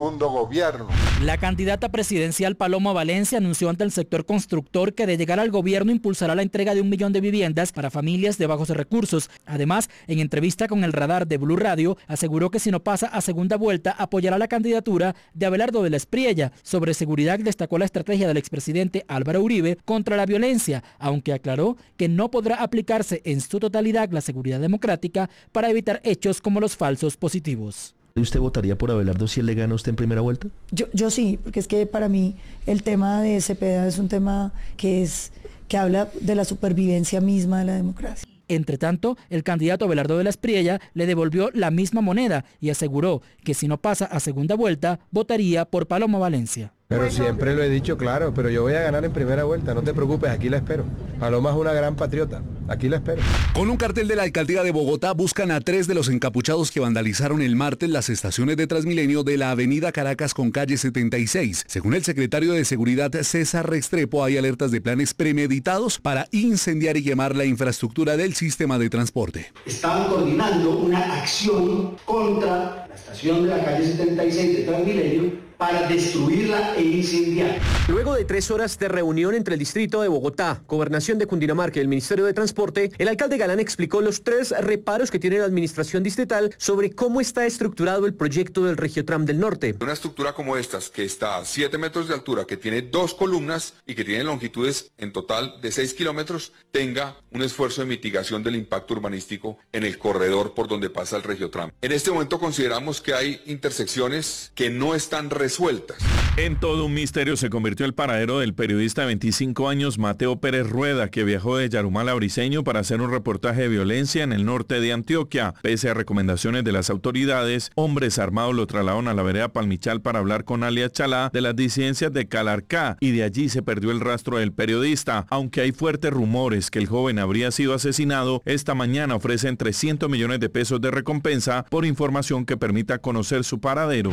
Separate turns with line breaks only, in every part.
segundo gobierno.
La candidata presidencial Paloma Valencia anunció ante el sector constructor que de llegar al gobierno impulsará la entrega de 1 millón de viviendas para familias de bajos recursos. Además, en entrevista con el Radar de Blue Radio, aseguró que si no pasa a segunda vuelta apoyará la candidatura de Abelardo de la Espriella. Sobre seguridad destacó la estrategia del expresidente Álvaro Uribe contra la violencia, aunque aclaró que no podrá aplicarse en su totalidad la seguridad democrática para evitar hechos como los falsos positivos.
¿Usted votaría por Abelardo si él le gana a usted en primera vuelta?
Yo sí, porque es que para mí el tema de Cepeda es un tema que habla de la supervivencia misma de la democracia.
Entre tanto, el candidato Abelardo de la Espriella le devolvió la misma moneda y aseguró que si no pasa a segunda vuelta, votaría por Paloma Valencia.
Pero siempre lo he dicho claro, pero yo voy a ganar en primera vuelta, no te preocupes, aquí la espero. Paloma es una gran patriota, aquí la espero.
Con un cartel de la alcaldía de Bogotá buscan a 3 de los encapuchados que vandalizaron el martes las estaciones de Transmilenio de la avenida Caracas con calle 76. Según el secretario de Seguridad César Restrepo, hay alertas de planes premeditados para incendiar y quemar la infraestructura del sistema de transporte.
Estaban coordinando una acción contra la estación de la calle 76 de Transmilenio para destruirla e incendiar.
Luego de 3 horas de reunión entre el Distrito de Bogotá, Gobernación de Cundinamarca y el Ministerio de Transporte, el alcalde Galán explicó los 3 reparos que tiene la administración distrital sobre cómo está estructurado el proyecto del Regiotram del Norte.
Una estructura como estas, que está a 7 metros de altura, que tiene 2 columnas y que tiene longitudes en total de 6 kilómetros, tenga un esfuerzo de mitigación del impacto urbanístico en el corredor por donde pasa el Regiotram. En este momento consideramos que hay intersecciones que no están resueltas.
En todo un misterio se convirtió el paradero del periodista de 25 años Mateo Pérez Rueda, que viajó de Yarumal a Briceño para hacer un reportaje de violencia en el norte de Antioquia. Pese a recomendaciones de las autoridades, hombres armados lo trasladaron a la vereda Palmichal para hablar con alias Chalá de las disidencias de Calarcá, y de allí se perdió el rastro del periodista. Aunque hay fuertes rumores que el joven habría sido asesinado, esta mañana ofrecen 300 millones de pesos de recompensa por información que permita conocer su paradero.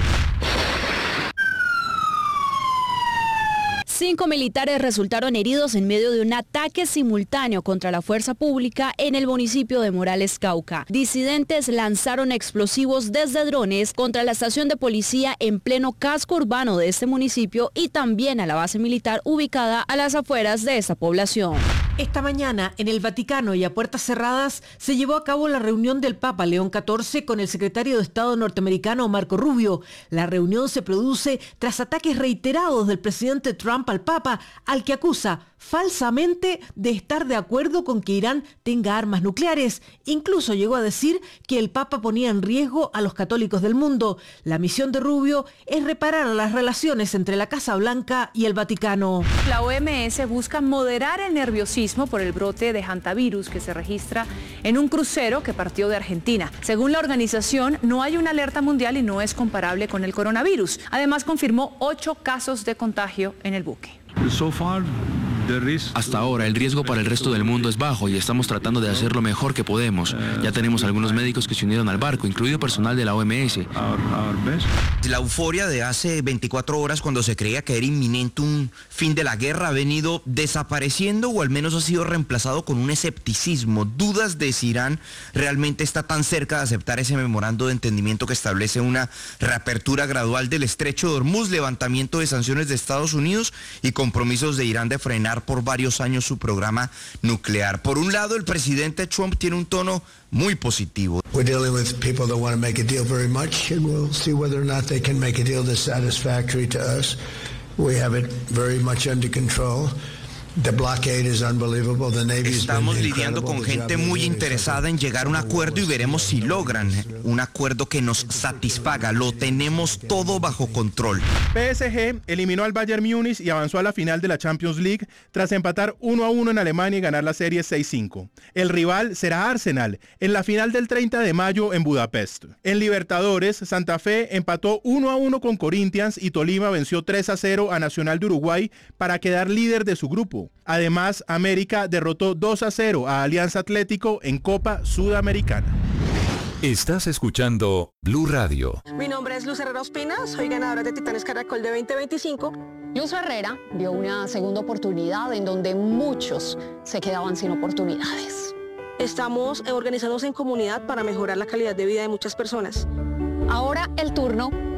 5 militares resultaron heridos en medio de un ataque simultáneo contra la fuerza pública en el municipio de Morales, Cauca. Disidentes lanzaron explosivos desde drones contra la estación de policía en pleno casco urbano de este municipio y también a la base militar ubicada a las afueras de esta población.
Esta mañana, en el Vaticano y a puertas cerradas, se llevó a cabo la reunión del Papa León XIV con el secretario de Estado norteamericano Marco Rubio. La reunión se produce tras ataques reiterados del presidente Trump al Papa, al que acusa falsamente de estar de acuerdo con que Irán tenga armas nucleares. Incluso llegó a decir que el Papa ponía en riesgo a los católicos del mundo. La misión de Rubio es reparar las relaciones entre la Casa Blanca y el Vaticano.
La OMS busca moderar el nerviosismo por el brote de hantavirus que se registra en un crucero que partió de Argentina. Según la organización, no hay una alerta mundial y no es comparable con el coronavirus. Además, confirmó 8 casos de contagio en el buque.
Hasta ahora el riesgo para el resto del mundo es bajo y estamos tratando de hacer lo mejor que podemos. Ya tenemos algunos médicos que se unieron al barco, incluido personal de la OMS.
La euforia de hace 24 horas, cuando se creía que era inminente un fin de la guerra, ha venido desapareciendo, o al menos ha sido reemplazado con un escepticismo, dudas de si Irán realmente está tan cerca de aceptar ese memorando de entendimiento que establece una reapertura gradual del estrecho de Hormuz, levantamiento de sanciones de Estados Unidos y compromisos de Irán de frenar por varios años su programa nuclear. Por un lado, el presidente Trump tiene un tono muy positivo.
We're dealing with people that want to make a deal very much, and we'll see whether or not they can make a deal that's satisfactory to us. We have it very much under control. The blockade is unbelievable. The Navy's
Estamos lidiando con gente muy interesada en llegar a un acuerdo y veremos si logran un acuerdo que nos satisfaga. Lo tenemos todo bajo control.
PSG eliminó al Bayern Múnich y avanzó a la final de la Champions League tras empatar 1-1 en Alemania y ganar la serie 6-5. El rival será Arsenal en la final del 30 de mayo en Budapest. En Libertadores, Santa Fe empató 1-1 con Corinthians y Tolima venció 3-0 a Nacional de Uruguay para quedar líder de su grupo. Además, América derrotó 2-0 a Alianza Atlético en Copa Sudamericana.
Estás escuchando Blue Radio.
Mi nombre es Luz Herrera Ospina, soy ganadora de Titanes Caracol de 2025.
Luz Herrera vio una segunda oportunidad en donde muchos se quedaban sin oportunidades.
Estamos organizándonos en comunidad para mejorar la calidad de vida de muchas personas.
Ahora el turno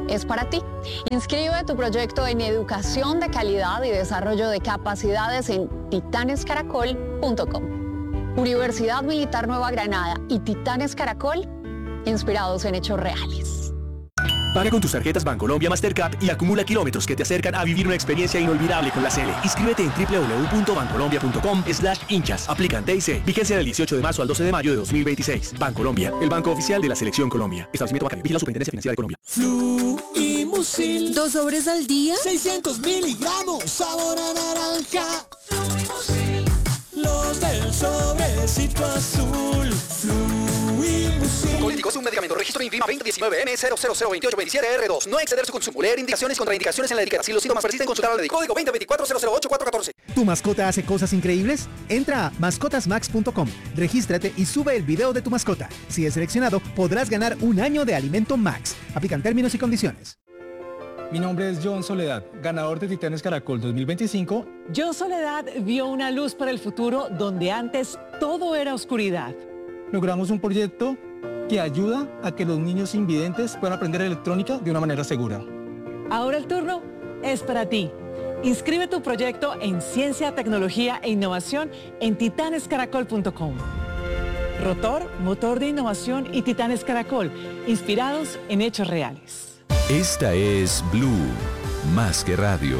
es para ti. Inscribe tu proyecto en educación de calidad y desarrollo de capacidades en titanescaracol.com. Universidad Militar Nueva Granada y Titanes Caracol, inspirados en hechos reales.
Paga con tus tarjetas Bancolombia Mastercard y acumula kilómetros que te acercan a vivir una experiencia inolvidable con la Cele. Inscríbete en www.bancolombia.com/hinchas. Aplican TIC. Vigencia del 18 de marzo al 12 de mayo de 2026. Bancolombia, el banco oficial de la Selección Colombia. Establecimiento bancario. Vigila la Superintendencia Financiera de Colombia.
Fluimusil.
2 sobres al día.
600 miligramos. Sabor a naranja. Fluimusil. Los del sobrecito azul. Fluimusil.
Políticos, un medicamento. Registro INVIMA 2019-M002827R2. No exceder su consumo. Leer indicaciones, contraindicaciones en la etiqueta. Si los síntomas persisten, consultar al médico. Código 2024-008414.
¿Tu mascota hace cosas increíbles? Entra a mascotasmax.com, regístrate y sube el video de tu mascota. Si es seleccionado, podrás ganar un año de alimento Max. Aplican términos y condiciones.
Mi nombre es John Soledad, ganador de Titanes Caracol 2025.
John Soledad vio una luz para el futuro donde antes todo era oscuridad.
Logramos un proyecto que ayuda a que los niños invidentes puedan aprender electrónica de una manera segura.
Ahora el turno es para ti. Inscribe tu proyecto en Ciencia, Tecnología e Innovación en titanescaracol.com. Rotor, motor de innovación y Titanes Caracol, inspirados en hechos reales.
Esta es Blue, más que radio.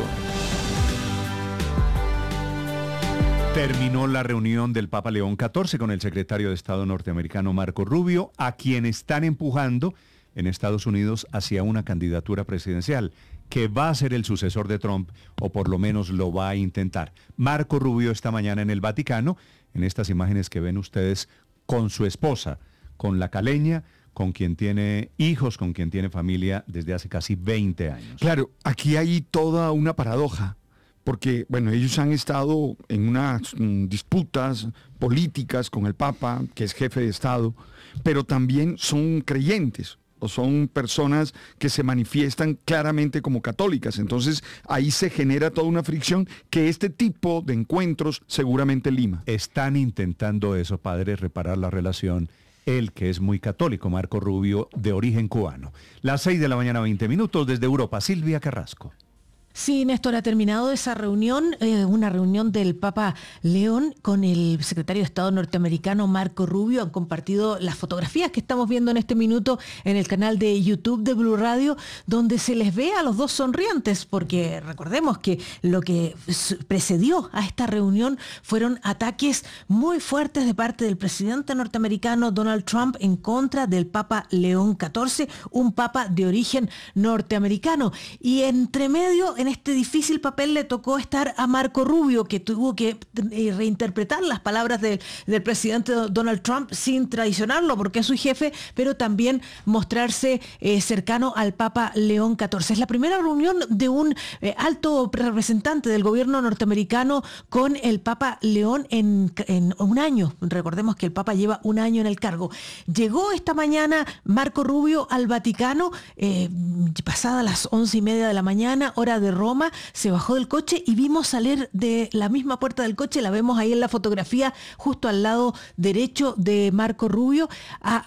Terminó la reunión del Papa León XIV con el secretario de Estado norteamericano Marco Rubio, a quien están empujando en Estados Unidos hacia una candidatura presidencial, que va a ser el sucesor de Trump, o por lo menos lo va a intentar. Marco Rubio esta mañana en el Vaticano, en estas imágenes que ven ustedes, con su esposa, con la caleña, con quien tiene hijos, con quien tiene familia desde hace casi 20 años.
Claro, aquí hay toda una paradoja, porque, bueno, ellos han estado en unas disputas políticas con el Papa, que es jefe de Estado, pero también son creyentes, o son personas que se manifiestan claramente como católicas. Entonces, ahí se genera toda una fricción que este tipo de encuentros seguramente lima.
Están intentando eso, padre, reparar la relación. Él, que es muy católico, Marco Rubio, de origen cubano. Las 6 de la mañana, 20 minutos, desde Europa, Silvia Carrasco.
Sí, Néstor, ha terminado esa reunión, una reunión del Papa León con el secretario de Estado norteamericano Marco Rubio. Han compartido las fotografías que estamos viendo en este minuto en el canal de YouTube de Blue Radio, donde se les ve a los dos sonrientes, porque recordemos que lo que precedió a esta reunión fueron ataques muy fuertes de parte del presidente norteamericano Donald Trump en contra del Papa León XIV, un papa de origen norteamericano. Y entre medio, en este difícil papel le tocó estar a Marco Rubio, que tuvo que reinterpretar las palabras del presidente Donald Trump sin traicionarlo, porque es su jefe, pero también mostrarse cercano al Papa León XIV. Es la primera reunión de un alto representante del gobierno norteamericano con el Papa León en un año. Recordemos que el Papa lleva un año en el cargo. Llegó esta mañana Marco Rubio al Vaticano, pasada las 11:30 de la mañana, hora de Roma, se bajó del coche y vimos salir de la misma puerta del coche, la vemos ahí en la fotografía, justo al lado derecho de Marco Rubio, a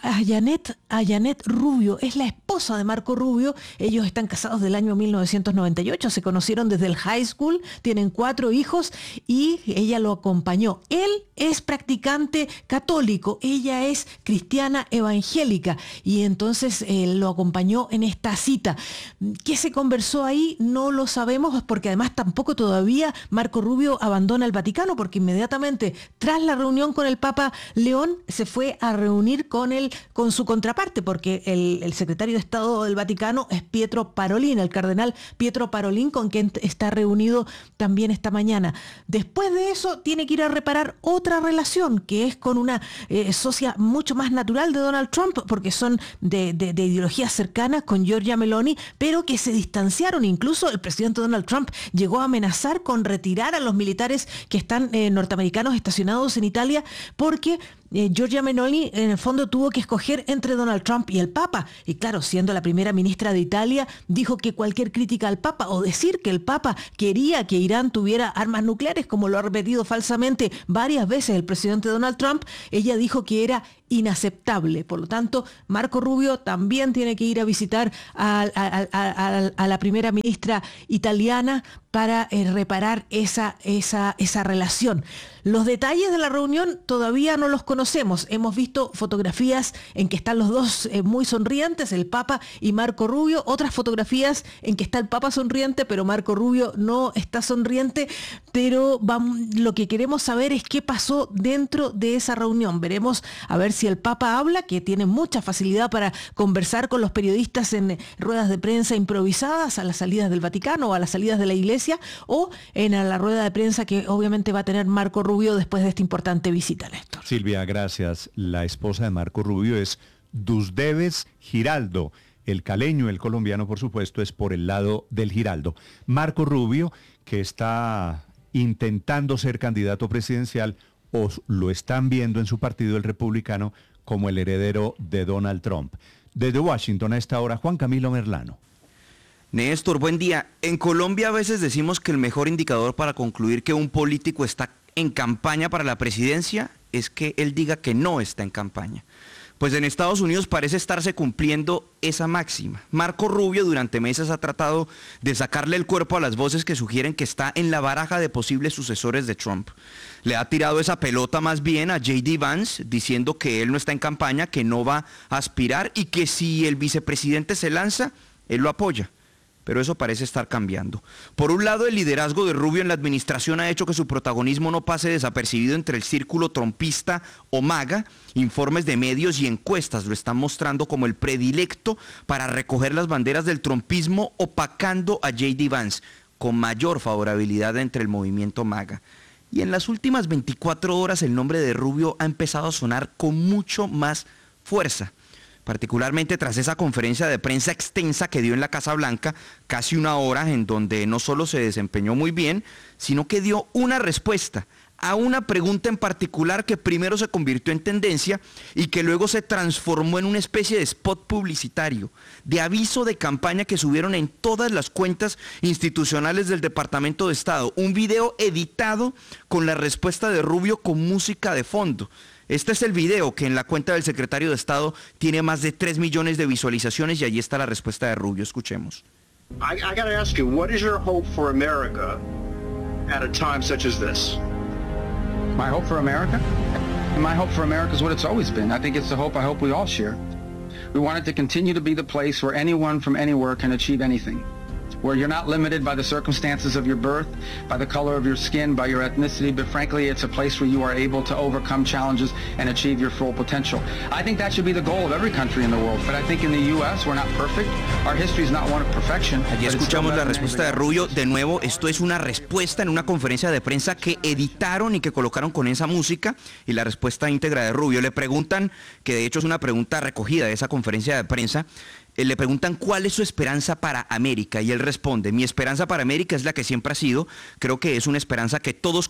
Janet Rubio, es la esposa de Marco Rubio. Ellos están casados del año 1998, se conocieron desde el high school, tienen 4 hijos y ella lo acompañó. Él es practicante católico, ella es cristiana evangélica y entonces lo acompañó en esta cita. ¿Qué se conversó ahí? No lo sabemos, porque además tampoco todavía Marco Rubio abandona el Vaticano, porque inmediatamente tras la reunión con el Papa León se fue a reunir con su contraparte, porque el secretario de Estado del Vaticano es Pietro Parolin, el cardenal Pietro Parolin, con quien está reunido también esta mañana. Después de eso tiene que ir a reparar otra relación, que es con una socia mucho más natural de Donald Trump, porque son de ideologías cercanas, con Giorgia Meloni, pero que se distanciaron. Incluso el presidente Donald Trump llegó a amenazar con retirar a los militares que están norteamericanos estacionados en Italia, porque Giorgia Meloni en el fondo tuvo que escoger entre Donald Trump y el Papa. Y claro, siendo la primera ministra de Italia, dijo que cualquier crítica al Papa o decir que el Papa quería que Irán tuviera armas nucleares, como lo ha repetido falsamente varias veces el presidente Donald Trump, ella dijo que era inaceptable. Por lo tanto, Marco Rubio también tiene que ir a visitar a la primera ministra italiana para reparar esa relación. Los detalles de la reunión todavía no los conocemos. Hemos visto fotografías en que están los dos muy sonrientes, el Papa y Marco Rubio, otras fotografías en que está el Papa sonriente, pero Marco Rubio no está sonriente, pero lo que queremos saber es qué pasó dentro de esa reunión. Veremos a ver si el Papa habla, que tiene mucha facilidad para conversar con los periodistas en ruedas de prensa improvisadas a las salidas del Vaticano o a las salidas de la Iglesia, o en la rueda de prensa que obviamente va a tener Marco Rubio después de esta importante visita, Néstor.
Silvia, gracias. La esposa de Marco Rubio es Dusdeves Giraldo. El caleño, el colombiano, por supuesto, es por el lado del Giraldo. Marco Rubio, que está intentando ser candidato presidencial, o lo están viendo en su partido, el republicano, como el heredero de Donald Trump. Desde Washington a esta hora, Juan Camilo Merlano.
Néstor, buen día. En Colombia a veces decimos que el mejor indicador para concluir que un político está en campaña para la presidencia es que él diga que no está en campaña. Pues en Estados Unidos parece estarse cumpliendo esa máxima. Marco Rubio durante meses ha tratado de sacarle el cuerpo a las voces que sugieren que está en la baraja de posibles sucesores de Trump. Le ha tirado esa pelota más bien a J.D. Vance, diciendo que él no está en campaña, que no va a aspirar y que si el vicepresidente se lanza, él lo apoya. Pero eso parece estar cambiando. Por un lado, el liderazgo de Rubio en la administración ha hecho que su protagonismo no pase desapercibido entre el círculo trumpista o MAGA. Informes de medios y encuestas lo están mostrando como el predilecto para recoger las banderas del trumpismo, opacando a J.D. Vance, con mayor favorabilidad entre el movimiento MAGA. Y en las últimas 24 horas el nombre de Rubio ha empezado a sonar con mucho más fuerza. Particularmente tras esa conferencia de prensa extensa que dio en la Casa Blanca, casi una hora, en donde no solo se desempeñó muy bien, sino que dio una respuesta a una pregunta en particular que primero se convirtió en tendencia y que luego se transformó en una especie de spot publicitario, de aviso de campaña que subieron en todas las cuentas institucionales del Departamento de Estado. Un video editado con la respuesta de Rubio con música de fondo. Este es el video que en la cuenta del secretario de Estado tiene más de 3 millones de visualizaciones y allí está la respuesta de Rubio. Escuchemos.
I got to ask you, what is your hope for America at a time such as this?
My hope for America? My hope for America is what it's always been. I think it's the hope I hope we all share. We want it to continue to be the place where anyone from anywhere can achieve anything. Where you're not limited by the circumstances of your birth, by the color of your skin, by your ethnicity, but frankly, it's a place where you are able to overcome challenges and achieve your full potential. I think that should be the goal of every country in the world, but I think in the U.S. we're not perfect. Our history is not one of perfection.
Allí escuchamos la respuesta de Rubio. De nuevo, esto es una respuesta en una conferencia de prensa que editaron y que colocaron con esa música, y la respuesta íntegra de Rubio. Le preguntan, que de hecho es una pregunta recogida de esa conferencia de prensa, le preguntan cuál es su esperanza para América y él responde: mi esperanza para América es la que siempre ha sido, creo que es una esperanza que todos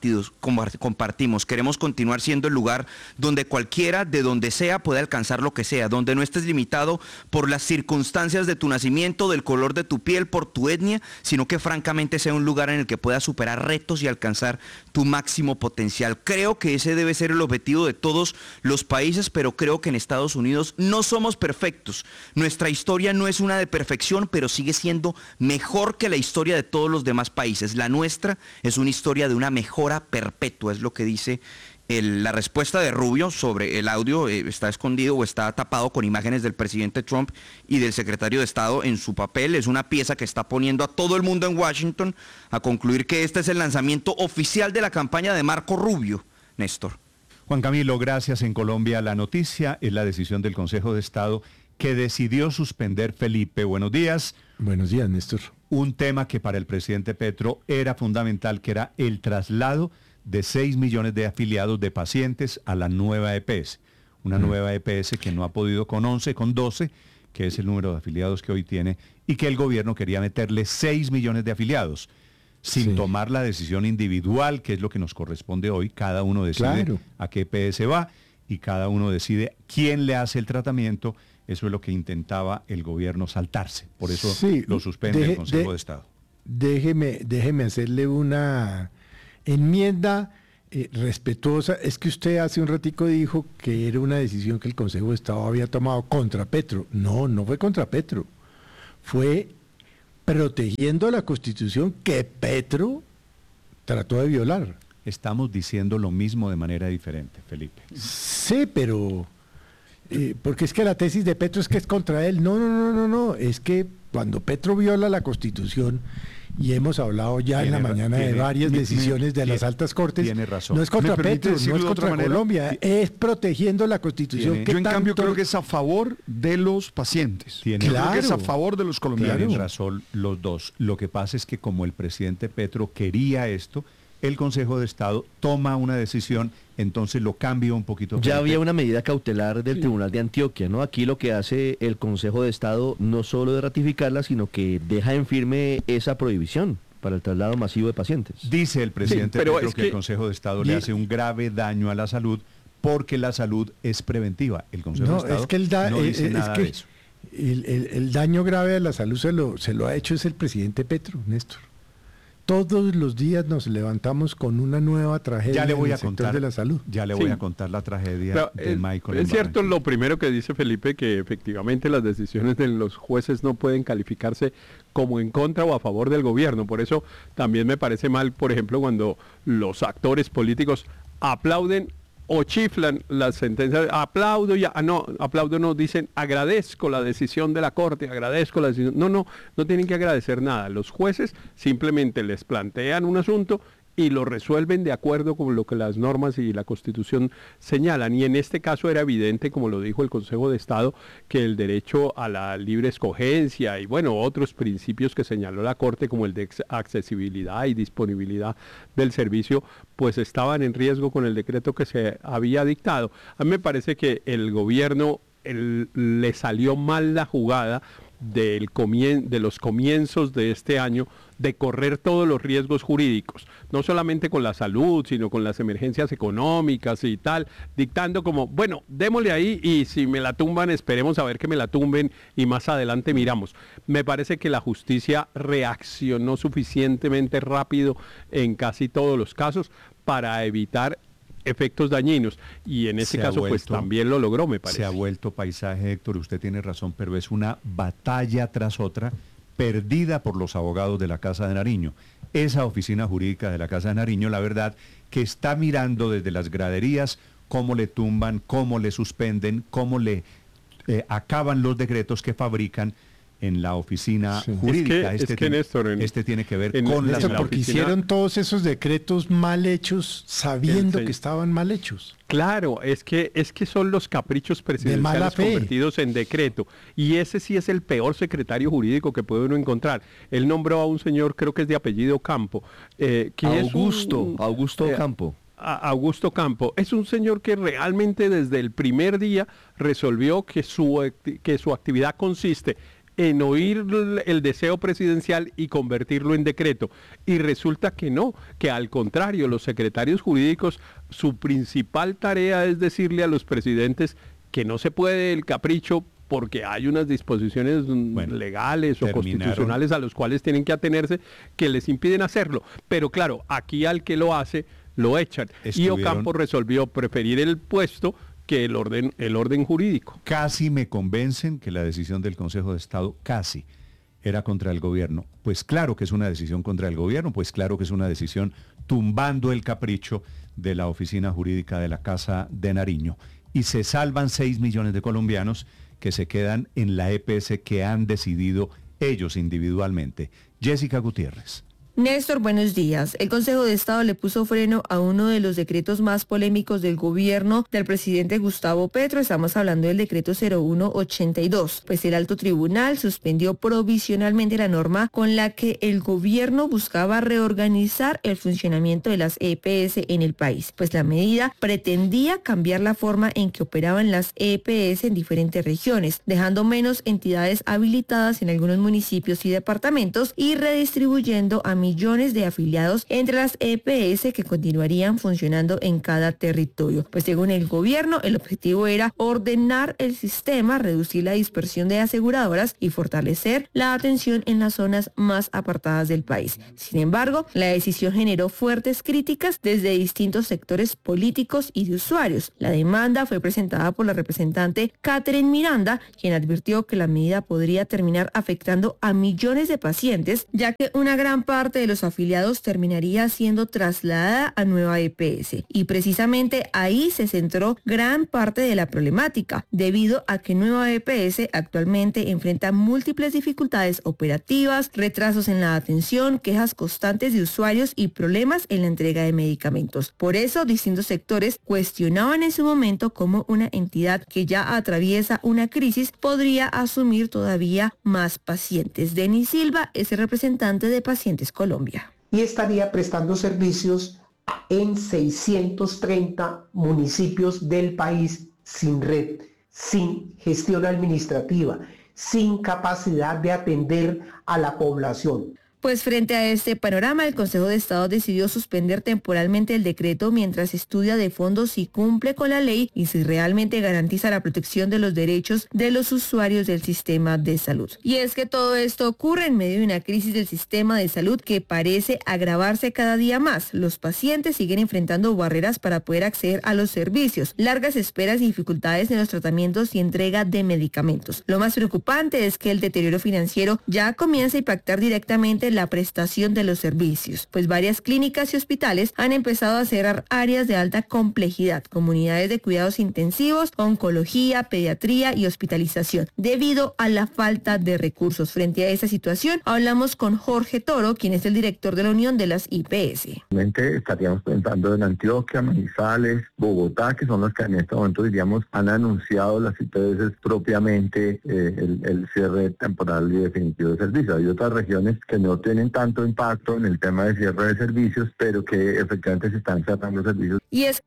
compartimos, queremos continuar siendo el lugar donde cualquiera de donde sea pueda alcanzar lo que sea, donde no estés limitado por las circunstancias de tu nacimiento, del color de tu piel, por tu etnia, sino que francamente sea un lugar en el que puedas superar retos y alcanzar tu máximo potencial. Creo que ese debe ser el objetivo de todos los países, pero creo que en Estados Unidos no somos perfectos. Nuestra historia no es una de perfección, pero sigue siendo mejor que la historia de todos los demás países. La nuestra es una historia de una mejora perpetua, es lo que dice la respuesta de Rubio sobre el audio. Está escondido o está tapado con imágenes del presidente Trump y del secretario de Estado en su papel. Es una pieza que está poniendo a todo el mundo en Washington a concluir que este es el lanzamiento oficial de la campaña de Marco Rubio. Néstor.
Juan Camilo, gracias. En Colombia la noticia es la decisión del Consejo de Estado que decidió suspender Felipe. Buenos días.
Buenos días, Néstor.
Un tema que para el presidente Petro era fundamental, que era el traslado de 6 millones de afiliados de pacientes a la nueva EPS. Una nueva EPS que no ha podido con 11, con 12, que es el número de afiliados que hoy tiene, y que el gobierno quería meterle 6 millones de afiliados, sin tomar la decisión individual, que es lo que nos corresponde hoy. Cada uno decide a qué EPS va. y cada uno decide quién le hace el tratamiento. Eso es lo que intentaba el gobierno saltarse. Por eso lo suspende el Consejo de Estado.
Déjeme hacerle una enmienda respetuosa. Es que usted hace un ratico dijo que era una decisión que el Consejo de Estado había tomado contra Petro. No fue contra Petro. Fue protegiendo la Constitución que Petro trató de violar.
Estamos diciendo lo mismo de manera diferente, Felipe.
Sí, pero... porque es que la tesis de Petro es que es contra él. No. Es que cuando Petro viola la Constitución, y hemos hablado ya en la mañana de varias decisiones de las altas cortes,
tiene razón.
No es contra Petro, no es contra Colombia, es protegiendo la Constitución.
Yo en cambio creo que es a favor de los pacientes. Creo que es a favor de los colombianos.
Tienen razón los dos. Lo que pasa es que como el presidente Petro quería esto, el Consejo de Estado toma una decisión, entonces lo cambia un poquito.
Ya había una medida cautelar del Tribunal de Antioquia, ¿no? Aquí lo que hace el Consejo de Estado no solo de ratificarla, sino que deja en firme esa prohibición para el traslado masivo de pacientes.
Dice el presidente Petro que el Consejo de Estado le hace un grave daño a la salud porque la salud es preventiva. El Consejo de Estado
es que
no dice nada de eso.
El daño grave a la salud se lo ha hecho es el presidente Petro, Néstor. Todos los días nos levantamos con una nueva tragedia en el sector de la salud.
Ya le voy a contar la tragedia de Michael.
Es cierto lo primero que dice Felipe, que efectivamente las decisiones de los jueces no pueden calificarse como en contra o a favor del gobierno. Por eso también me parece mal, por ejemplo, cuando los actores políticos aplauden o chiflan las sentencias, aplaudo, dicen agradezco la decisión de la Corte, agradezco la decisión. No tienen que agradecer nada. Los jueces simplemente les plantean un asunto y lo resuelven de acuerdo con lo que las normas y la Constitución señalan. Y en este caso era evidente, como lo dijo el Consejo de Estado, que el derecho a la libre escogencia y otros principios que señaló la Corte, como el de accesibilidad y disponibilidad del servicio, pues estaban en riesgo con el decreto que se había dictado. A mí me parece que el gobierno le salió mal la jugada de los comienzos de este año de correr todos los riesgos jurídicos, no solamente con la salud, sino con las emergencias económicas y tal, dictando como, démosle ahí y si me la tumban, esperemos a ver que me la tumben y más adelante miramos. Me parece que la justicia reaccionó suficientemente rápido en casi todos los casos para evitar efectos dañinos y en ese caso pues también lo logró, me parece.
Se ha vuelto paisaje, Héctor, usted tiene razón, pero es una batalla tras otra perdida por los abogados de la Casa de Nariño. Esa oficina jurídica de la Casa de Nariño, la verdad, que está mirando desde las graderías cómo le tumban, cómo le suspenden, cómo le acaban los decretos que fabrican en la oficina jurídica. Este tiene que ver con la
porque hicieron todos esos decretos mal hechos sabiendo que estaban mal hechos.
Claro, es que son los caprichos presidenciales convertidos en decreto. Y ese sí es el peor secretario jurídico que puede uno encontrar. Él nombró a un señor, creo que es de apellido Campo.
Augusto Campo.
Augusto Campo. Es un señor que realmente desde el primer día resolvió que su actividad consiste en oír el deseo presidencial y convertirlo en decreto. Y resulta que no, que al contrario, los secretarios jurídicos, su principal tarea es decirle a los presidentes que no se puede el capricho porque hay unas disposiciones legales o constitucionales a los cuales tienen que atenerse que les impiden hacerlo. Pero claro, aquí al que lo hace, lo echan. Y Ocampo resolvió preferir el puesto que el orden jurídico.
Casi me convencen que la decisión del Consejo de Estado era contra el gobierno. Pues claro que es una decisión contra el gobierno, pues claro que es una decisión tumbando el capricho de la oficina jurídica de la Casa de Nariño. Y se salvan 6 millones de colombianos que se quedan en la EPS que han decidido ellos individualmente. Jessica Gutiérrez.
Néstor, buenos días. El Consejo de Estado le puso freno a uno de los decretos más polémicos del gobierno del presidente Gustavo Petro. Estamos hablando del decreto 0182. Pues el alto tribunal suspendió provisionalmente la norma con la que el gobierno buscaba reorganizar el funcionamiento de las EPS en el país. Pues la medida pretendía cambiar la forma en que operaban las EPS en diferentes regiones, dejando menos entidades habilitadas en algunos municipios y departamentos y redistribuyendo a millones de afiliados entre las EPS que continuarían funcionando en cada territorio. Pues según el gobierno, el objetivo era ordenar el sistema, reducir la dispersión de aseguradoras y fortalecer la atención en las zonas más apartadas del país. Sin embargo, la decisión generó fuertes críticas desde distintos sectores políticos y de usuarios. La demanda fue presentada por la representante Catherine Miranda, quien advirtió que la medida podría terminar afectando a millones de pacientes, ya que una gran parte de los afiliados terminaría siendo trasladada a nueva EPS. Y precisamente ahí se centró gran parte de la problemática, debido a que nueva EPS actualmente enfrenta múltiples dificultades operativas, retrasos en la atención, quejas constantes de usuarios y problemas en la entrega de medicamentos. Por eso, distintos sectores cuestionaban en su momento cómo una entidad que ya atraviesa una crisis podría asumir todavía más pacientes. Denis Silva es el representante de Pacientes Colombia.
Y estaría prestando servicios en 630 municipios del país sin red, sin gestión administrativa, sin capacidad de atender a la población.
Pues frente a este panorama, el Consejo de Estado decidió suspender temporalmente el decreto mientras estudia de fondo si cumple con la ley y si realmente garantiza la protección de los derechos de los usuarios del sistema de salud. Y es que todo esto ocurre en medio de una crisis del sistema de salud que parece agravarse cada día más. Los pacientes siguen enfrentando barreras para poder acceder a los servicios, largas esperas y dificultades en los tratamientos y entrega de medicamentos. Lo más preocupante es que el deterioro financiero ya comienza a impactar directamente la prestación de los servicios, pues varias clínicas y hospitales han empezado a cerrar áreas de alta complejidad, comunidades de cuidados intensivos, oncología, pediatría y hospitalización, debido a la falta de recursos. Frente a esa situación, hablamos con Jorge Toro, quien es el director de la Unión de las IPS.
Estaríamos pensando en Antioquia, Manizales, Bogotá, que son los que en este momento, diríamos, han anunciado las IPS propiamente el cierre temporal y definitivo de servicios. Hay otras regiones que no tienen tanto impacto en el tema de cierre de servicios, pero que efectivamente se están cerrando servicios.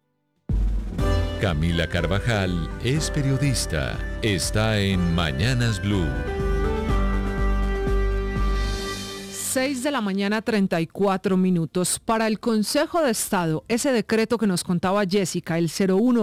Camila Carvajal es periodista. Está en Mañanas Blue.
6 de la mañana, 34 minutos. Para el Consejo de Estado, ese decreto que nos contaba Jessica, el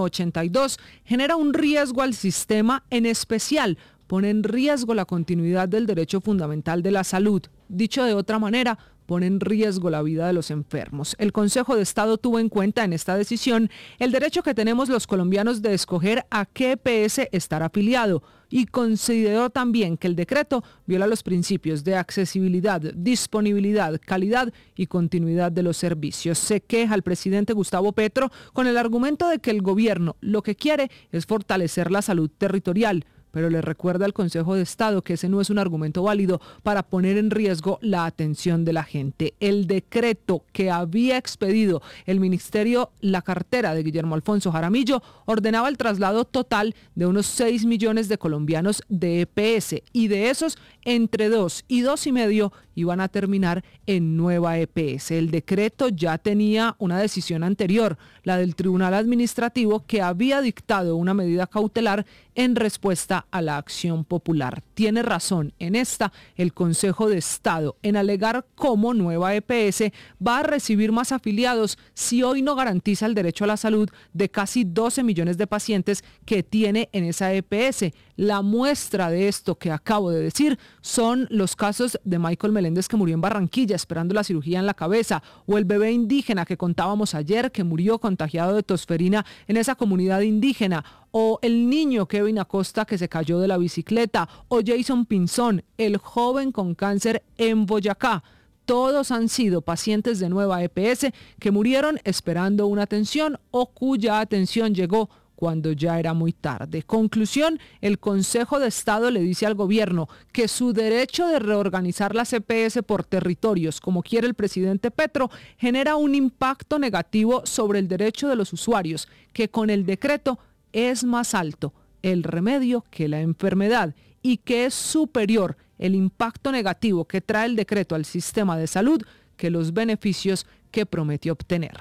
0182, genera un riesgo al sistema, en especial pone en riesgo la continuidad del derecho fundamental de la salud. Dicho de otra manera, pone en riesgo la vida de los enfermos. El Consejo de Estado tuvo en cuenta en esta decisión el derecho que tenemos los colombianos de escoger a qué EPS estar afiliado y consideró también que el decreto viola los principios de accesibilidad, disponibilidad, calidad y continuidad de los servicios. Se queja el presidente Gustavo Petro con el argumento de que el gobierno lo que quiere es fortalecer la salud territorial, pero le recuerda al Consejo de Estado que ese no es un argumento válido para poner en riesgo la atención de la gente. El decreto que había expedido el ministerio, la cartera de Guillermo Alfonso Jaramillo, ordenaba el traslado total de unos 6 millones de colombianos de EPS, y de esos, entre 2 y 2,5 iban a terminar en nueva EPS. El decreto ya tenía una decisión anterior, la del Tribunal Administrativo, que había dictado una medida cautelar en respuesta a la acción popular. Tiene razón en esta el Consejo de Estado en alegar cómo nueva EPS va a recibir más afiliados si hoy no garantiza el derecho a la salud de casi 12 millones de pacientes que tiene en esa EPS. La muestra de esto que acabo de decir son los casos de Michael Meléndez, que murió en Barranquilla esperando la cirugía en la cabeza, o el bebé indígena que contábamos ayer que murió contagiado de tosferina en esa comunidad indígena, o el niño Kevin Acosta que se cayó de la bicicleta, o Jason Pinzón, el joven con cáncer en Boyacá. Todos han sido pacientes de nueva EPS que murieron esperando una atención o cuya atención llegó cuando ya era muy tarde. Conclusión, el Consejo de Estado le dice al gobierno que su derecho de reorganizar las EPS por territorios, como quiere el presidente Petro, genera un impacto negativo sobre el derecho de los usuarios, que con el decreto es más alto el remedio que la enfermedad y que es superior el impacto negativo que trae el decreto al sistema de salud que los beneficios que promete obtener.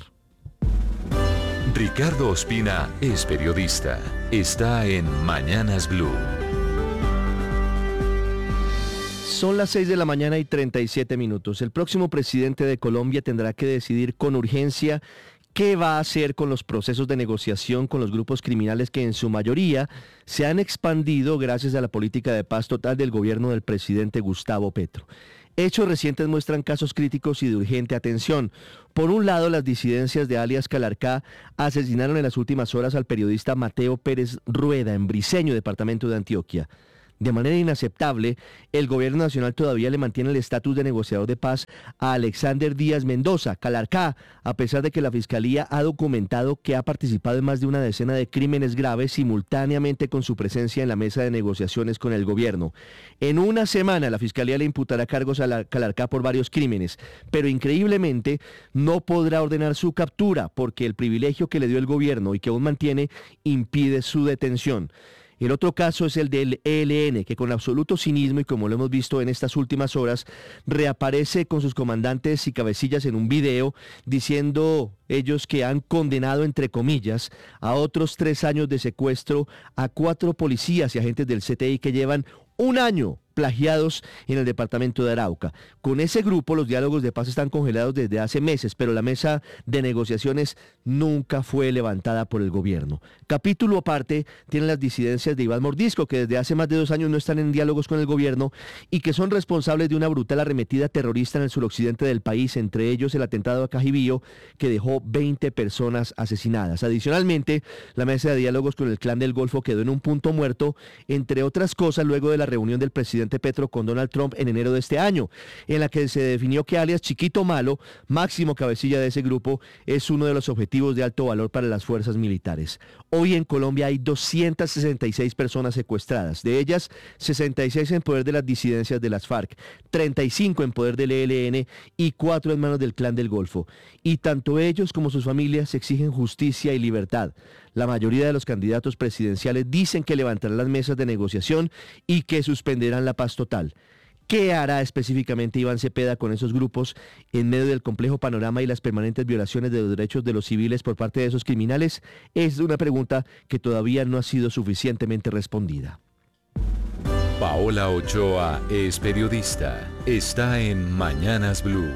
Ricardo Ospina es periodista. Está en Mañanas Blue.
Son las 6 de la mañana y 37 minutos. El próximo presidente de Colombia tendrá que decidir con urgencia qué va a hacer con los procesos de negociación con los grupos criminales que en su mayoría se han expandido gracias a la política de paz total del gobierno del presidente Gustavo Petro. Hechos recientes muestran casos críticos y de urgente atención. Por un lado, las disidencias de alias Calarcá asesinaron en las últimas horas al periodista Mateo Pérez Rueda en Briceño, departamento de Antioquia. De manera inaceptable, el gobierno nacional todavía le mantiene el estatus de negociador de paz a Alexander Díaz Mendoza, Calarcá, a pesar de que la Fiscalía ha documentado que ha participado en más de una decena de crímenes graves simultáneamente con su presencia en la mesa de negociaciones con el gobierno. En una semana, la Fiscalía le imputará cargos a Calarcá por varios crímenes, pero increíblemente no podrá ordenar su captura porque el privilegio que le dio el gobierno y que aún mantiene impide su detención. El otro caso es el del ELN, que con absoluto cinismo y como lo hemos visto en estas últimas horas, reaparece con sus comandantes y cabecillas en un video diciendo ellos que han condenado, entre comillas, a otros 3 años de secuestro a 4 policías y agentes del CTI que llevan 1 año plagiados en el departamento de Arauca. Con ese grupo los diálogos de paz están congelados desde hace meses, pero la mesa de negociaciones nunca fue levantada por el gobierno. Capítulo aparte tienen las disidencias de Iván Mordisco, que desde hace más de 2 años no están en diálogos con el gobierno y que son responsables de una brutal arremetida terrorista en el suroccidente del país, entre ellos el atentado a Cajibío, que dejó 20 personas asesinadas. Adicionalmente, la mesa de diálogos con el Clan del Golfo quedó en un punto muerto, entre otras cosas, luego de la reunión del presidente Petro con Donald Trump en enero de este año, en la que se definió que alias Chiquito Malo, máximo cabecilla de ese grupo, es uno de los objetivos de alto valor para las fuerzas militares. Hoy en Colombia hay 266 personas secuestradas, de ellas 66 en poder de las disidencias de las FARC, 35 en poder del ELN y 4 en manos del Clan del Golfo. Y tanto ellos como sus familias exigen justicia y libertad. La mayoría de los candidatos presidenciales dicen que levantarán las mesas de negociación y que suspenderán la paz total. ¿Qué hará específicamente Iván Cepeda con esos grupos en medio del complejo panorama y las permanentes violaciones de los derechos de los civiles por parte de esos criminales? Es una pregunta que todavía no ha sido suficientemente respondida.
Paola Ochoa es periodista. Está en Mañanas Blue.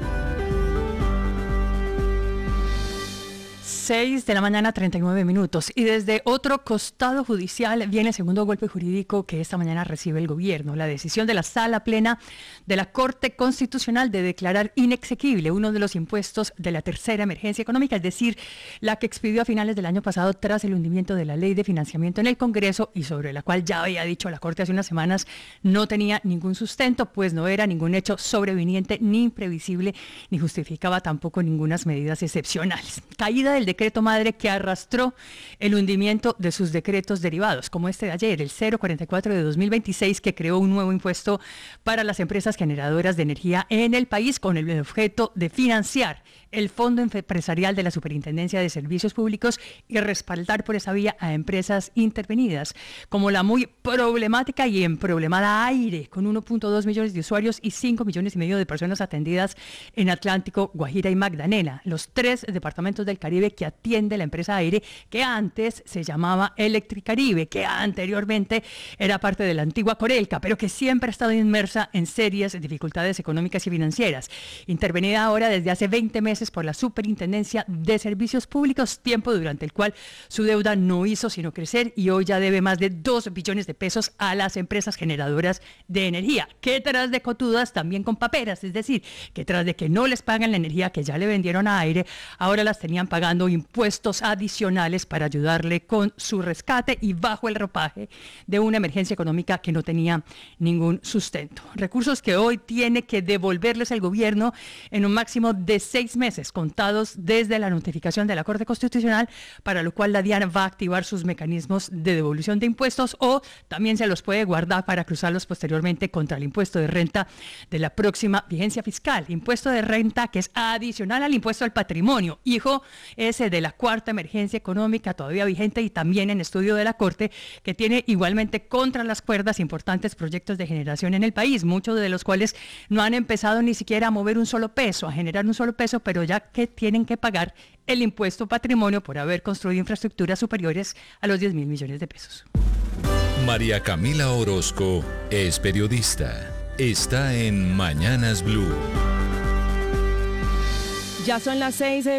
6 de la mañana, 39 minutos. Y desde otro costado judicial viene el segundo golpe jurídico que esta mañana recibe el gobierno. La decisión de la Sala Plena de la Corte Constitucional de declarar inexequible uno de los impuestos de la tercera emergencia económica, es decir, la que expidió a finales del año pasado tras el hundimiento de la Ley de Financiamiento en el Congreso y sobre la cual ya había dicho la Corte hace unas semanas no tenía ningún sustento, pues no era ningún hecho sobreviniente ni imprevisible, ni justificaba tampoco ningunas medidas excepcionales. Caída del decreto madre que arrastró el hundimiento de sus decretos derivados, como este de ayer, el 044 de 2026, que creó un nuevo impuesto para las empresas generadoras de energía en el país con el objeto de financiar el Fondo Empresarial de la Superintendencia de Servicios Públicos y respaldar por esa vía a empresas intervenidas, como la muy problemática y emproblemada Aire, con 1.2 millones de usuarios y 5 millones y medio de personas atendidas en Atlántico, Guajira y Magdalena, los 3 departamentos del Caribe que atiende la empresa Aire, que antes se llamaba Electricaribe, que anteriormente era parte de la antigua Corelca, pero que siempre ha estado inmersa en serias dificultades económicas y financieras, intervenida ahora desde hace 20 meses por la Superintendencia de Servicios Públicos, tiempo durante el cual su deuda no hizo sino crecer y hoy ya debe más de 2 billones de pesos a las empresas generadoras de energía, que tras de cotudas también con paperas, es decir, que tras de que no les pagan la energía que ya le vendieron a Aire, ahora las tenían pagando impuestos adicionales para ayudarle con su rescate y bajo el ropaje de una emergencia económica que no tenía ningún sustento. Recursos que hoy tiene que devolverles el gobierno en un máximo de 6 meses contados desde la notificación de la Corte Constitucional, para lo cual la DIAN va a activar sus mecanismos de devolución de impuestos o también se los puede guardar para cruzarlos posteriormente contra el impuesto de renta de la próxima vigencia fiscal. Impuesto de renta que es adicional al impuesto al patrimonio, hijo ese de la cuarta emergencia económica todavía vigente y también en estudio de la Corte, que tiene igualmente contra las cuerdas importantes proyectos de generación en el país, muchos de los cuales no han empezado ni siquiera a mover un solo peso, a generar un solo peso, pero ya que tienen que pagar el impuesto patrimonio por haber construido infraestructuras superiores a los 10.000 millones de pesos.
María Camila Orozco es periodista. está en Mañanas Blue.
Ya son las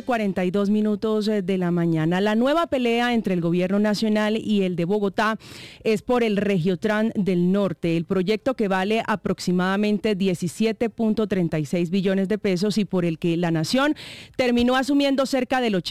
6:42 de la mañana. La nueva pelea entre el gobierno nacional y el de Bogotá es por el Regiotran del Norte, el proyecto que vale aproximadamente 17.36 billones de pesos y por el que la nación terminó asumiendo cerca del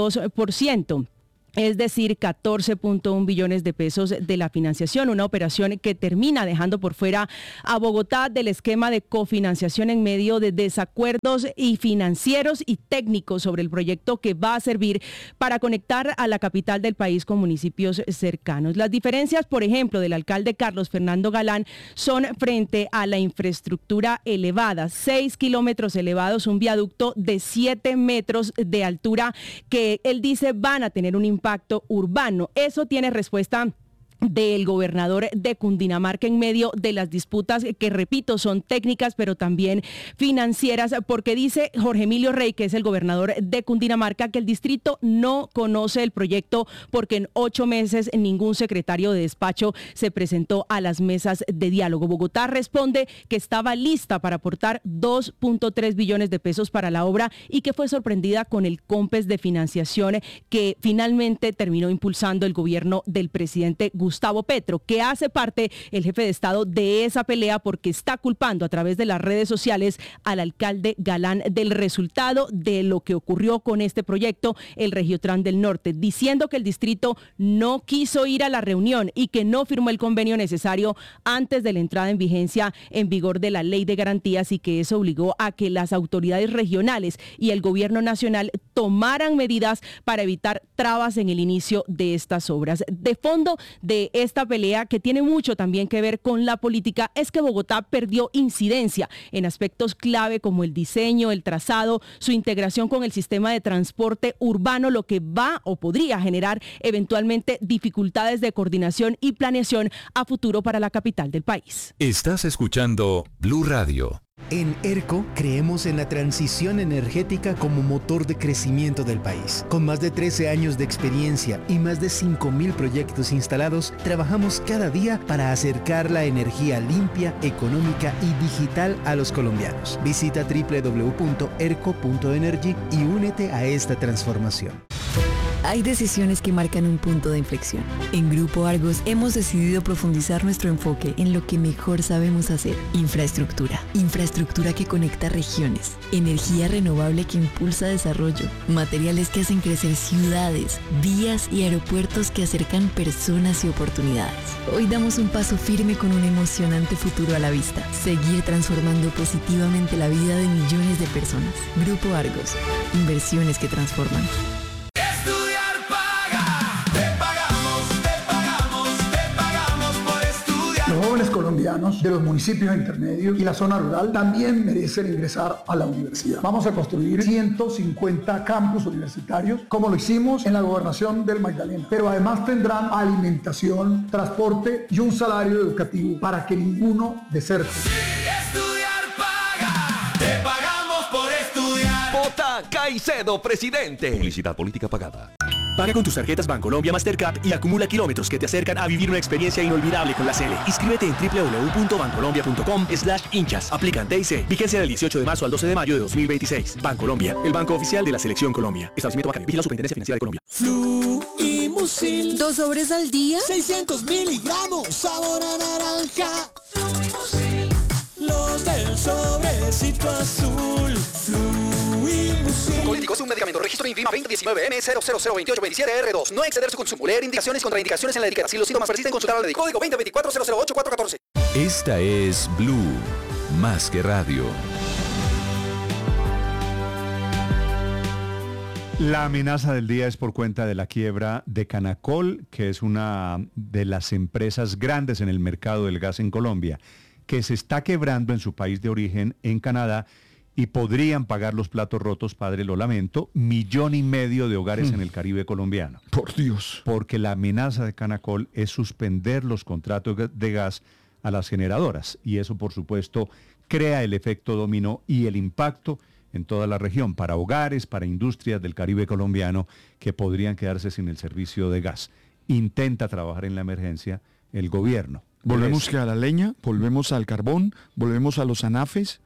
82%. Es decir, 14.1 billones de pesos de la financiación, una operación que termina dejando por fuera a Bogotá del esquema de cofinanciación en medio de desacuerdos y financieros y técnicos sobre el proyecto que va a servir para conectar a la capital del país con municipios cercanos. Las diferencias, por ejemplo, del alcalde Carlos Fernando Galán son frente a la infraestructura elevada, 6 kilómetros elevados, un viaducto de 7 metros de altura que él dice van a tener un impacto urbano. Eso tiene respuesta del gobernador de Cundinamarca en medio de las disputas que, repito, son técnicas pero también financieras, porque dice Jorge Emilio Rey, que es el gobernador de Cundinamarca, que el distrito no conoce el proyecto porque en 8 meses ningún secretario de despacho se presentó a las mesas de diálogo. Bogotá responde que estaba lista para aportar 2.3 billones de pesos para la obra y que fue sorprendida con el COMPES de financiación que finalmente terminó impulsando el gobierno del presidente Gustavo Petro, que hace parte el jefe de Estado de esa pelea porque está culpando a través de las redes sociales al alcalde Galán del resultado de lo que ocurrió con este proyecto, el Regiotran del Norte, diciendo que el distrito no quiso ir a la reunión y que no firmó el convenio necesario antes de la entrada en vigencia en vigor de la Ley de Garantías y que eso obligó a que las autoridades regionales y el gobierno nacional tomaran medidas para evitar trabas en el inicio de estas obras. De fondo de esta pelea, que tiene mucho también que ver con la política, es que Bogotá perdió incidencia en aspectos clave como el diseño, el trazado, su integración con el sistema de transporte urbano, lo que va o podría generar eventualmente dificultades de coordinación y planeación a futuro para la capital del país.
Estás escuchando Blue Radio.
En ERCO creemos en la transición energética como motor de crecimiento del país. Con más de 13 años de experiencia y más de 5.000 proyectos instalados, trabajamos cada día para acercar la energía limpia, económica y digital a los colombianos. Visita www.erco.energy y únete a esta transformación.
Hay decisiones que marcan un punto de inflexión. En Grupo Argos hemos decidido profundizar nuestro enfoque en lo que mejor sabemos hacer: infraestructura. Infraestructura que conecta regiones, energía renovable que impulsa desarrollo, materiales que hacen crecer ciudades, vías y aeropuertos que acercan personas y oportunidades. Hoy damos un paso firme con un emocionante futuro a la vista: seguir transformando positivamente la vida de millones de personas. Grupo Argos, inversiones que transforman.
Los jóvenes colombianos de los municipios intermedios y la zona rural también merecen ingresar a la universidad. Vamos a construir 150 campus universitarios, como lo hicimos en la gobernación del Magdalena, pero además tendrán alimentación, transporte y un salario educativo para que ninguno deserte.
Te pagamos por estudiar.
Vota Caicedo, presidente.
Publicidad política pagada.
Paga con tus tarjetas Bancolombia Mastercard y acumula kilómetros que te acercan a vivir una experiencia inolvidable con la Cele. Inscríbete en www.bancolombia.com/hinchas. Aplican D&C. Vigencia del 18 de marzo al 12 de mayo de 2026. Bancolombia, el banco oficial de la Selección Colombia. Establecimiento bancario. Vigila Superintendencia Financiera de Colombia.
Fluimusil.
2 sobres al día.
600 miligramos. Sabor a naranja. Fluimusil. Los del sobrecito azul. Fluimusil.
Político es un medicamento. Registro INVIMA 2019M002827R2. No exceder su consumo. Leer indicaciones y contraindicaciones en la etiqueta. Si los síntomas persisten, consultar al médico. Código 2024-008-414.
Esta es Blue, más que radio.
La amenaza del día es por cuenta de la quiebra de Canacol, que es una de las empresas grandes en el mercado del gas en Colombia, que se está quebrando en su país de origen, en Canadá, y podrían pagar los platos rotos, padre, lo lamento, 1,5 millones de hogares en el Caribe colombiano.
Por Dios.
Porque la amenaza de Canacol es suspender los contratos de gas a las generadoras, y eso, por supuesto, crea el efecto dominó y el impacto en toda la región, para hogares, para industrias del Caribe colombiano que podrían quedarse sin el servicio de gas. Intenta trabajar en la emergencia el gobierno,
¿Volvemos a la leña? ¿Volvemos al carbón? ¿Volvemos a los anafes?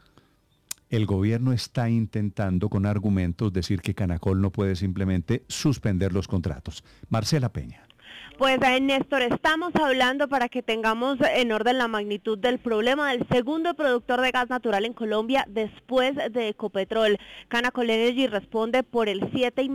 El gobierno está intentando con argumentos decir que Canacol no puede simplemente suspender los contratos. Marcela Peña.
Pues Néstor, estamos hablando, para que tengamos en orden la magnitud del problema, del segundo productor de gas natural en Colombia después de Ecopetrol. Canacol Energy responde por el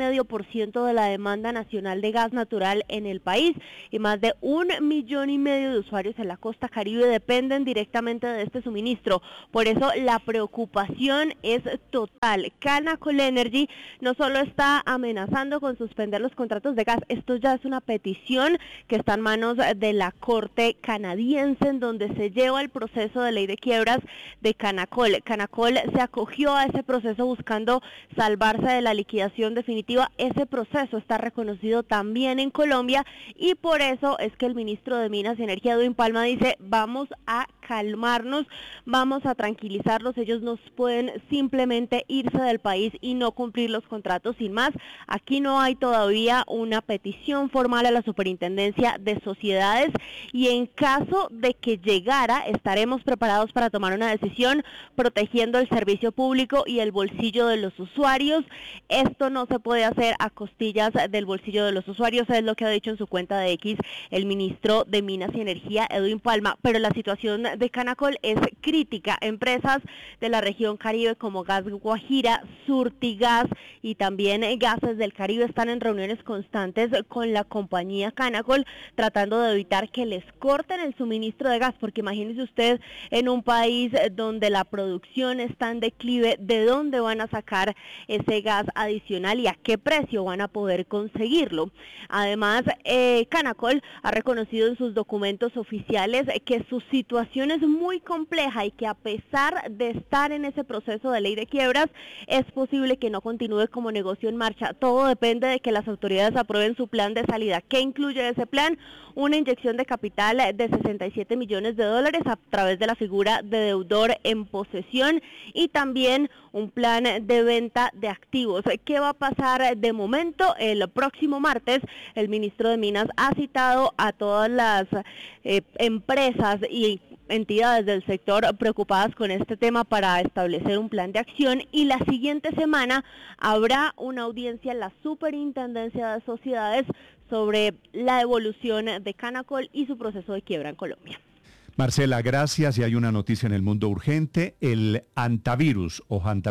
7,5% de la demanda nacional de gas natural en el país, y más de 1,5 millones de usuarios en la costa Caribe dependen directamente de este suministro. Por eso la preocupación es total. Canacol Energy no solo está amenazando con suspender los contratos de gas, esto ya es una petición que está en manos de la Corte canadiense, en donde se lleva el proceso de ley de quiebras de Canacol. Canacol se acogió a ese proceso buscando salvarse de la liquidación definitiva. Ese proceso está reconocido también en Colombia, y por eso es que el ministro de Minas y Energía, Edwin Palma, dice: vamos a calmarnos, vamos a tranquilizarlos, ellos no pueden simplemente irse del país y no cumplir los contratos sin más. Aquí no hay todavía una petición formal a la Superintendencia de Sociedades, y en caso de que llegara, estaremos preparados para tomar una decisión protegiendo el servicio público y el bolsillo de los usuarios. Esto no se puede hacer a costillas del bolsillo de los usuarios, es lo que ha dicho en su cuenta de X el ministro de Minas y Energía, Edwin Palma. Pero la situación de Canacol es crítica. Empresas de la región Caribe como Gas Guajira, Surtigas y también Gases del Caribe están en reuniones constantes con la compañía Canacol, tratando de evitar que les corten el suministro de gas, porque imagínese usted, en un país donde la producción está en declive, ¿de dónde van a sacar ese gas adicional y a qué precio van a poder conseguirlo? Además, Canacol ha reconocido en sus documentos oficiales que su situación es muy compleja y que, a pesar de estar en ese proceso de ley de quiebras, es posible que no continúe como negocio en marcha. Todo depende de que las autoridades aprueben su plan de salida. ¿Qué incluye ese plan? Una inyección de capital de $67 millones a través de la figura de deudor en posesión, y también un plan de venta de activos. ¿Qué va a pasar de momento? El próximo martes el ministro de Minas ha citado a todas las empresas y entidades del sector preocupadas con este tema para establecer un plan de acción, y la siguiente semana habrá una audiencia en la Superintendencia de Sociedades sobre la evolución de Canacol y su proceso de quiebra en Colombia.
Marcela, gracias. Y hay una noticia en el mundo urgente. El hantavirus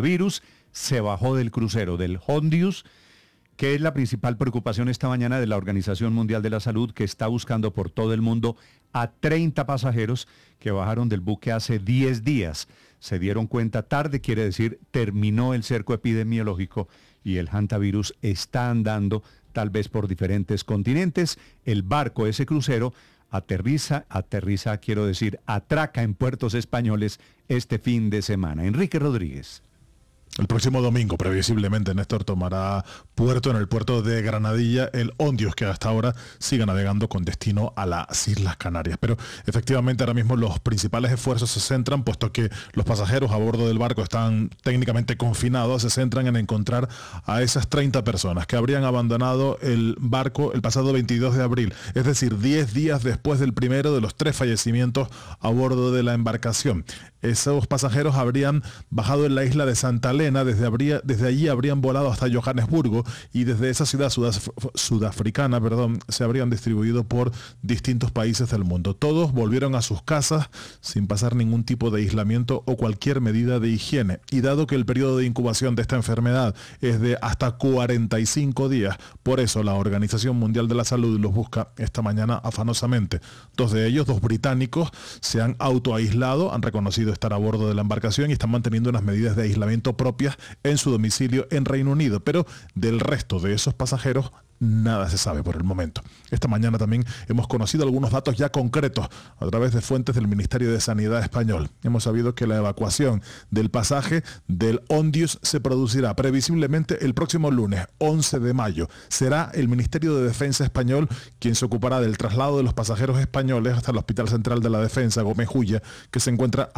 se bajó del crucero, del Hondius, que es la principal preocupación esta mañana de la Organización Mundial de la Salud, que está buscando por todo el mundo a 30 pasajeros que bajaron del buque hace 10 días. Se dieron cuenta tarde, quiere decir, terminó el cerco epidemiológico y el hantavirus está andando tal vez por diferentes continentes. El barco, ese crucero, atraca en puertos españoles este fin de semana. Enrique Rodríguez.
El próximo domingo, previsiblemente, Néstor, tomará puerto en el puerto de Granadilla el Hondius, que hasta ahora sigue navegando con destino a las Islas Canarias. Pero efectivamente ahora mismo los principales esfuerzos se centran, puesto que los pasajeros a bordo del barco están técnicamente confinados, se centran en encontrar a esas 30 personas que habrían abandonado el barco el pasado 22 de abril, es decir, 10 días después del primero de los 3 fallecimientos a bordo de la embarcación. Esos pasajeros habrían bajado en la isla de Santa Elena, desde allí habrían volado hasta Johannesburgo, y desde esa ciudad sudafricana, se habrían distribuido por distintos países del mundo. Todos volvieron a sus casas sin pasar ningún tipo de aislamiento o cualquier medida de higiene. Y dado que el periodo de incubación de esta enfermedad es de hasta 45 días, por eso la Organización Mundial de la Salud los busca esta mañana afanosamente. 2 de ellos, 2 británicos, se han autoaislado, han reconocido estar a bordo de la embarcación y están manteniendo unas medidas de aislamiento propias en su domicilio en Reino Unido, pero del resto de esos pasajeros nada se sabe por el momento. Esta mañana también hemos conocido algunos datos ya concretos a través de fuentes del Ministerio de Sanidad español. Hemos sabido que la evacuación del pasaje del Hondius se producirá previsiblemente el próximo lunes, 11 de mayo. Será el Ministerio de Defensa español quien se ocupará del traslado de los pasajeros españoles hasta el Hospital Central de la Defensa, Gómez Ulla, que se encuentra aquí,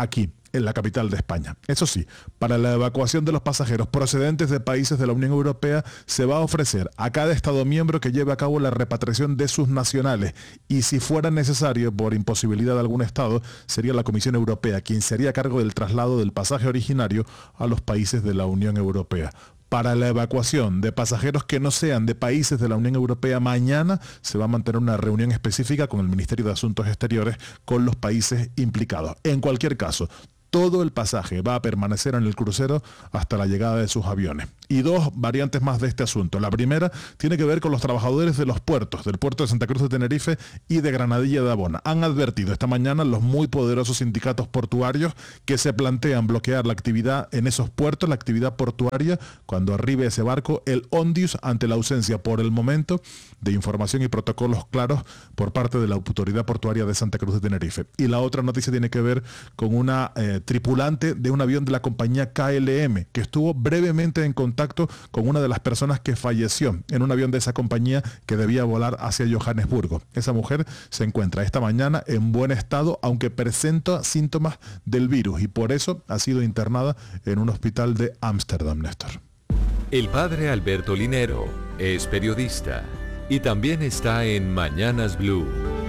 en la capital de España. Eso sí, para la evacuación de los pasajeros procedentes de países de la Unión Europea se va a ofrecer a cada Estado miembro que lleve a cabo la repatriación de sus nacionales, y si fuera necesario por imposibilidad de algún Estado, sería la Comisión Europea quien se haría cargo del traslado del pasaje originario a los países de la Unión Europea. Para la evacuación de pasajeros que no sean de países de la Unión Europea, mañana se va a mantener una reunión específica con el Ministerio de Asuntos Exteriores con los países implicados. En cualquier caso, todo el pasaje va a permanecer en el crucero hasta la llegada de sus aviones. Y dos variantes más de este asunto. La primera tiene que ver con los trabajadores de los puertos, del puerto de Santa Cruz de Tenerife y de Granadilla de Abona. Han advertido esta mañana los muy poderosos sindicatos portuarios que se plantean bloquear la actividad en esos puertos, la actividad portuaria, cuando arribe ese barco, el Ondius, ante la ausencia por el momento de información y protocolos claros por parte de la Autoridad Portuaria de Santa Cruz de Tenerife. Y la otra noticia tiene que ver con una tripulante de un avión de la compañía KLM, que estuvo brevemente en contacto con una de las personas que falleció en un avión de esa compañía que debía volar hacia Johannesburgo. Esa mujer se encuentra esta mañana en buen estado, aunque presenta síntomas del virus, y por eso ha sido internada en un hospital de Ámsterdam, Néstor.
El padre Alberto Linero es periodista y también está en Mañanas Blue.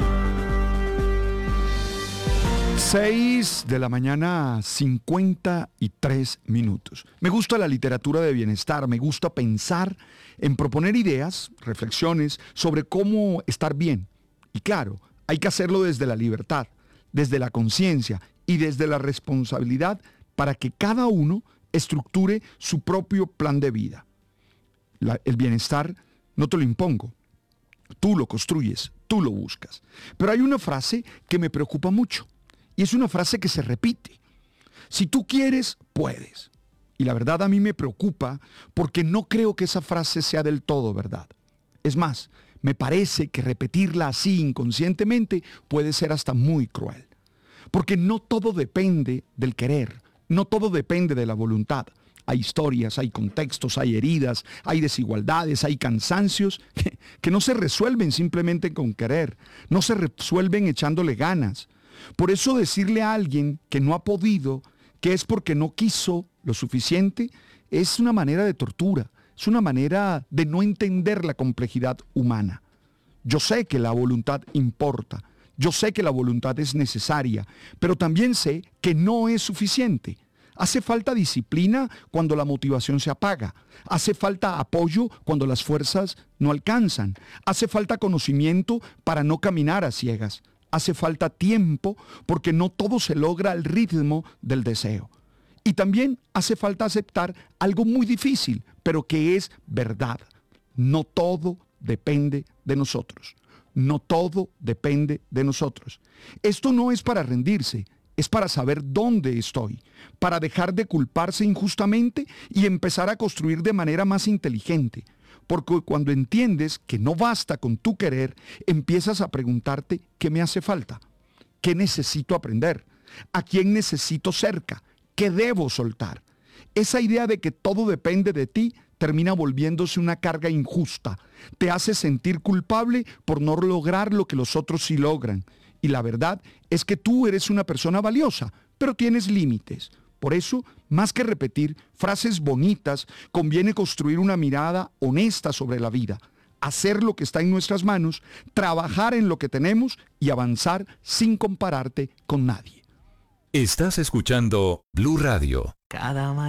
6 de la mañana, 53 minutos. Me gusta la literatura de bienestar, me gusta pensar en proponer ideas, reflexiones sobre cómo estar bien. Y claro, hay que hacerlo desde la libertad, desde la conciencia y desde la responsabilidad para que cada uno estructure su propio plan de vida. El bienestar no te lo impongo, tú lo construyes, tú lo buscas. Pero hay una frase que me preocupa mucho. Y es una frase que se repite. Si tú quieres, puedes. Y la verdad a mí me preocupa porque no creo que esa frase sea del todo verdad. Es más, me parece que repetirla así inconscientemente puede ser hasta muy cruel. Porque no todo depende del querer, no todo depende de la voluntad. Hay historias, hay contextos, hay heridas, hay desigualdades, hay cansancios que no se resuelven simplemente con querer, no se resuelven echándole ganas. Por eso decirle a alguien que no ha podido, que es porque no quiso lo suficiente, es una manera de tortura, es una manera de no entender la complejidad humana. Yo sé que la voluntad importa, yo sé que la voluntad es necesaria, pero también sé que no es suficiente. Hace falta disciplina cuando la motivación se apaga. Hace falta apoyo cuando las fuerzas no alcanzan. Hace falta conocimiento para no caminar a ciegas. Hace falta tiempo porque no todo se logra al ritmo del deseo. Y también hace falta aceptar algo muy difícil, pero que es verdad. No todo depende de nosotros. No todo depende de nosotros. Esto no es para rendirse, es para saber dónde estoy, para dejar de culparse injustamente y empezar a construir de manera más inteligente. Porque cuando entiendes que no basta con tu querer, empiezas a preguntarte qué me hace falta, qué necesito aprender, a quién necesito cerca, qué debo soltar. Esa idea de que todo depende de ti termina volviéndose una carga injusta. Te hace sentir culpable por no lograr lo que los otros sí logran. Y la verdad es que tú eres una persona valiosa, pero tienes límites. Por eso, más que repetir frases bonitas, conviene construir una mirada honesta sobre la vida, hacer lo que está en nuestras manos, trabajar en lo que tenemos y avanzar sin compararte con nadie.
Estás escuchando Blue Radio.
Cada